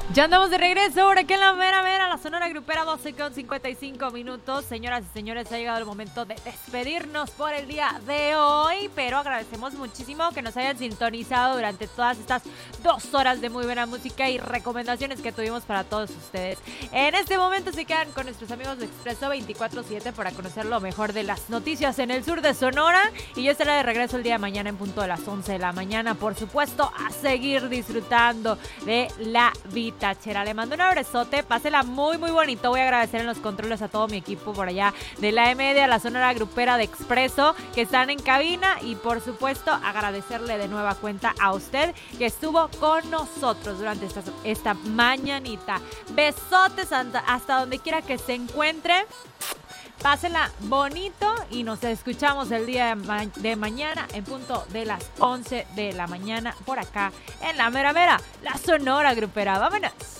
Ya andamos de regreso por aquí en la mera, la Sonora Grupera, 12:55 minutos. Señoras y señores, ha llegado el momento de despedirnos por el día de hoy, pero agradecemos muchísimo que nos hayan sintonizado durante todas estas 2 horas de muy buena música y recomendaciones que tuvimos para todos ustedes. En este momento se quedan con nuestros amigos de Expreso 24/7 para conocer lo mejor de las noticias en el sur de Sonora, y yo estaré de regreso el día de mañana en punto de las 11 de la mañana, por supuesto, a seguir disfrutando de la vitachera. Le mando un abrazote, pásela muy bonito. Voy a agradecer en los controles a todo mi equipo por allá de la M de la Sonora Grupera de Expreso que están en cabina, y por supuesto agradecerle de nueva cuenta a usted que estuvo con nosotros durante esta mañanita. Besotes hasta donde quiera que se encuentre. Pásenla bonito y nos escuchamos el día de mañana en punto de las 11 de la mañana por acá en la mera, la Sonora Grupera. ¡Vámonos!